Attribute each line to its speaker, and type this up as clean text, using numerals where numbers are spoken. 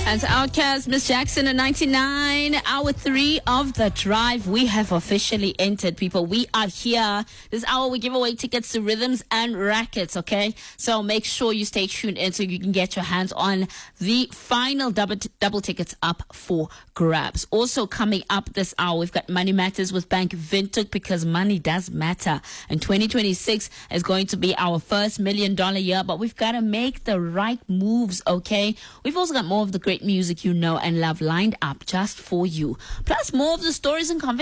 Speaker 1: And Outcast, Miss Jackson at 99. Hour 3 of the drive. We have officially entered, people. We are here. This hour we give away tickets to Rhythms and Rackets, okay? So make sure you stay tuned in so you can get your hands on the final double tickets up for grabs. Also coming up this hour, we've got Money Matters with Bank Windhoek, because money does matter. And 2026 is going to be our first $1 million year, but we've got to make the right moves, okay? We've also got more of the great music you know and love lined up just for you. Plus more of the stories and conversations